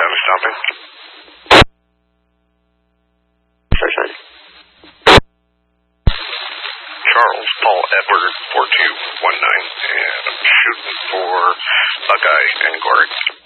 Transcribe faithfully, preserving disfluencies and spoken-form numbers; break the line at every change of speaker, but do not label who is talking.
seven stopping.
Sorry,
Charles Paul Edward four two one nine, and I'm shooting for Buckeye and Gorg.